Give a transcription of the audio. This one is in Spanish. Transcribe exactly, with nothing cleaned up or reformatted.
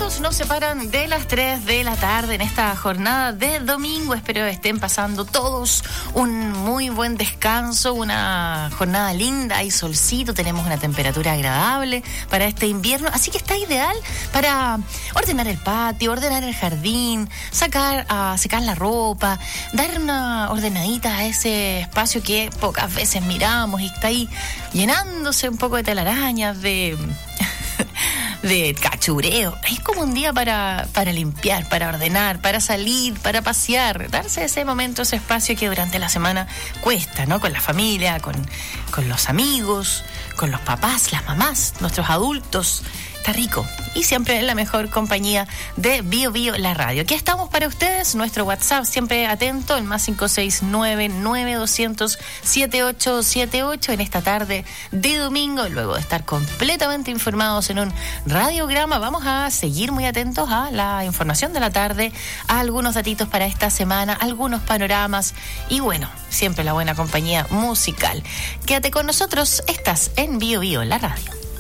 minutos nos separan de las tres de la tarde en esta jornada de domingo. Espero estén pasando todos un muy buen descanso, una jornada linda, hay solcito, tenemos una temperatura agradable para este invierno, así que está ideal para ordenar el patio, ordenar el jardín, sacar a secar la ropa, dar una ordenadita a ese espacio que pocas veces miramos y está ahí llenándose un poco de telarañas, de... de cachureo. Es como un día para, para limpiar, para ordenar, para salir, para pasear, darse ese momento, ese espacio que durante la semana cuesta, ¿no? Con la familia, con, con los amigos, con los papás, las mamás, nuestros adultos. Está rico. Y siempre en la mejor compañía de Bio Bio, la radio. Aquí estamos para ustedes. Nuestro WhatsApp siempre atento, el más cinco seis nueve, nueve dos cero cero, siete ocho siete ocho en esta tarde de domingo. Luego de estar completamente informados en un radiograma, vamos a seguir muy atentos a la información de la tarde, a algunos datitos para esta semana, algunos panoramas y bueno, siempre la buena compañía musical. Quédate con nosotros. Estás en Bio Bio, la radio.